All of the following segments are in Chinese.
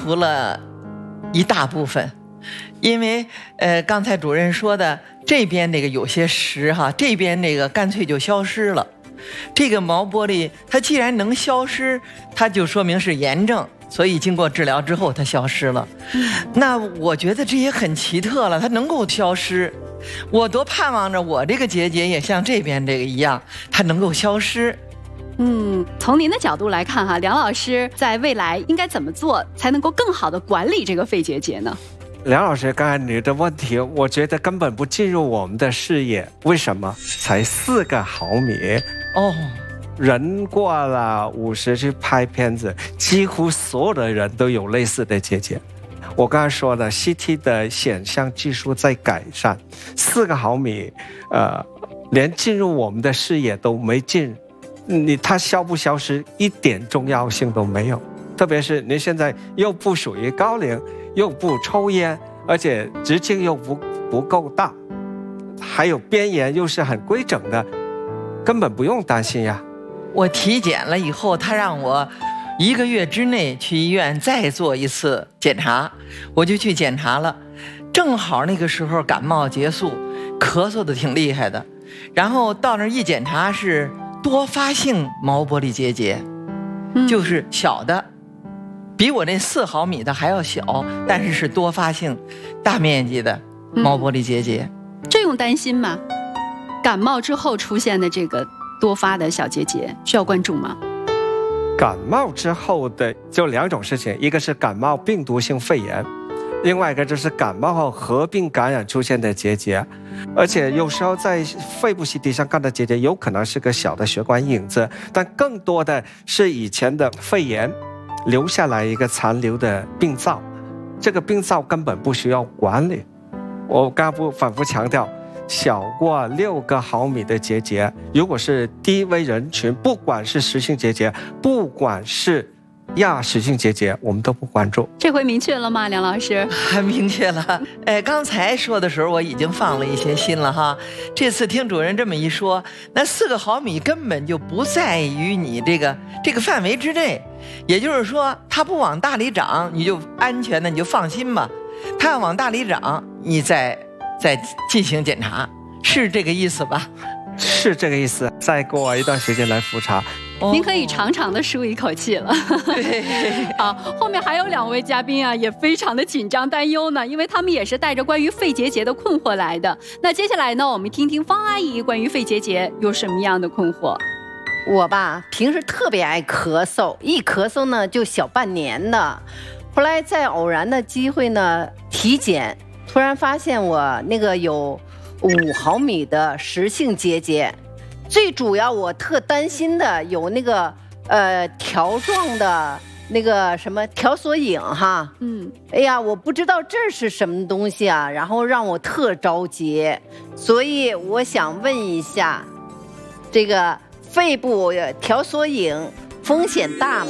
除了一大部分。因为刚才主任说的这边那个有些实哈，这边那个干脆就消失了。这个毛玻璃它既然能消失，它就说明是炎症，所以经过治疗之后它消失了。那我觉得这也很奇特了，它能够消失，我多盼望着我这个结节也像这边这个一样，它能够消失。 从您的角度来看哈，梁老师在未来应该怎么做才能够更好的管理这个肺结节呢？ 梁老师，刚才你的问题，我觉得根本不进入我们的视野。为什么？才4个毫米哦，人过了50去拍片子，几乎所有的人都有类似的结节。我刚才说的 CT 的显像技术在改善，4个毫米，连进入我们的视野都没进，它消不消失一点重要性都没有。特别是您现在又不属于高龄，又不抽烟，而且直径又不够大，还有边沿又是很规整的，根本不用担心呀。 我体检了以后，他让我1个月之内去医院再做一次检查，我就去检查了。正好那个时候感冒结束，咳嗽的挺厉害的，然后到那儿一检查是多发性毛玻璃结节，就是小的。比我那4毫米的还要小，但是是多发性、大面积的毛玻璃结节。 这用担心吗？感冒之后出现的这个多发的小结节需要关注吗？ 感冒之后的就2种事情，一个是感冒病毒性肺炎，另外一个就是感冒后合并感染出现的结节。而且有时候在肺部 CT 上看到结节，有可能是个小的血管影子，但更多的是以前的肺炎留下来一个残留的病灶，这个病灶根本不需要管理。我刚刚反复强调，小过6个毫米的结节，如果是低危人群，不管是实性结节，不管是亚实性结节，我们都不关注。 这回明确了吗，梁老师？ 很明确了。刚才说的时候我已经放了一些心了哈。这次听主任这么一说，那4个毫米根本就不在于你这个范围之内。也就是说，它不往大里长，你就安全的，你就放心吧。它要往大里长，你再进行检查，是这个意思吧？ 是这个意思。再过一段时间来复查。 您可以长长的舒一口气了。 对， 好，后面还有2位嘉宾啊，也非常的紧张担忧呢，因为他们也是带着关于肺结节的困惑来的。那接下来呢，我们听听方阿姨关于肺结节有什么样的困惑。 我吧，平时特别爱咳嗽，一咳嗽呢就小半年的。后来在偶然的机会呢体检，突然发现我那个有5毫米的实性结节。最主要我特担心的有那个条状的那个什么条索影哈。哎呀，我不知道这是什么东西啊，然后让我特着急。所以我想问一下，这个肺部条索影风险大吗？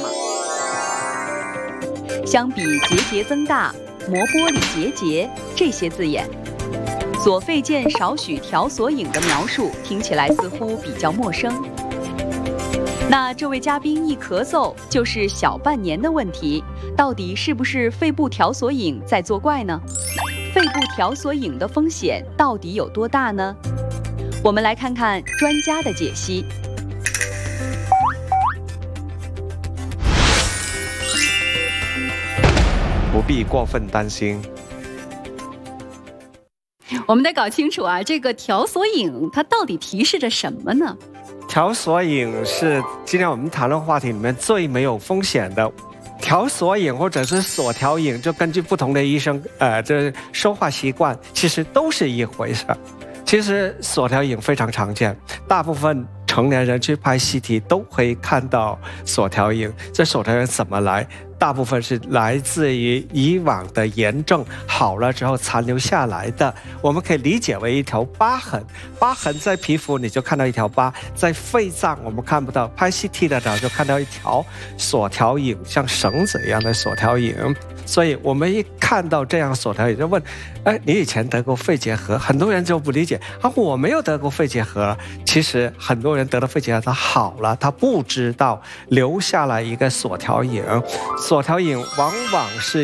相比结节增大、磨玻璃结节这些字眼，左肺见少许条索影的描述听起来似乎比较陌生。那这位嘉宾一咳嗽就是小半年的问题，到底是不是肺部条索影在作怪呢？肺部条索影的风险到底有多大呢？我们来看看专家的解析。 不必过分担心。 我们得搞清楚啊，这个条索影它到底提示着什么呢？ 条索影是今天我们谈论话题里面最没有风险的。条索影或者是索条影，就根据不同的医生这说话习惯，其实都是一回事。其实索条影非常常见，大部分成年人去拍 CT 都会看到索条影。这索条影怎么来？大部分是来自于以往的炎症好了之后残留下来的，我们可以理解为一条疤痕。疤痕在皮肤你就看到一条疤，在肺脏我们看不到，拍 CT 的时候就看到一条索条影，像绳子一样的索条影。所以我们一看到这样索条影就问，你以前得过肺结核？很多人就不理解啊，我没有得过肺结核。其实很多人得了肺结核他好了，他不知道留下来一个索条影。索条影往往是